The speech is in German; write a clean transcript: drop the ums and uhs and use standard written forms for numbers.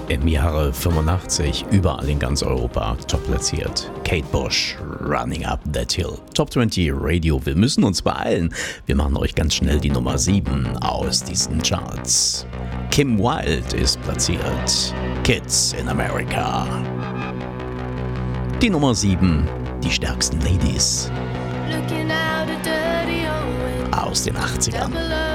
Im Jahre 85 überall in ganz Europa top platziert. Kate Bush, Running Up That Hill. Top 20 Radio, wir müssen uns beeilen. Wir machen euch ganz schnell die Nummer 7 aus diesen Charts. Kim Wilde ist platziert. Kids in America. Die Nummer 7, die stärksten Ladies. Aus den 80ern.